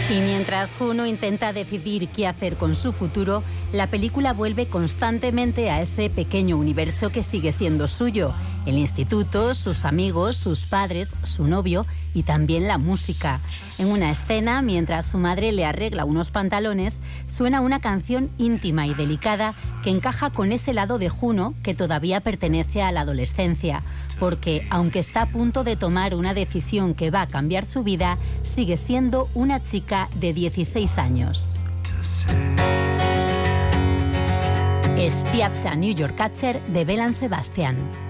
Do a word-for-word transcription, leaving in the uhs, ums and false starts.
Y mientras Juno intenta decidir qué hacer con su futuro, la película vuelve constantemente a ese pequeño universo que sigue siendo suyo: el instituto, sus amigos, sus padres, su novio y también la música. En una escena, mientras su madre le arregla unos pantalones, suena una canción íntima y delicada que encaja con ese lado de Juno que todavía pertenece a la adolescencia, porque aunque está a punto de tomar una decisión que va a cambiar su vida, sigue siendo una chica de dieciséis años. Es Piazza New York Catcher de Belle Sebastian.